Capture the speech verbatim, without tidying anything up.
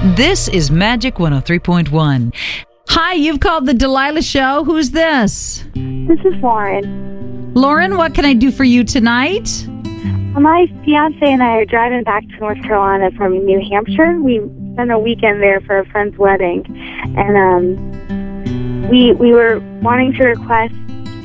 This is Magic one oh three point one. Hi, you've called the Delilah Show. Who's this? This is Lauren. Lauren, what can I do for you tonight? My fiance and I are driving back to North Carolina from New Hampshire. We spent a weekend there for a friend's wedding, and um, we we were wanting to request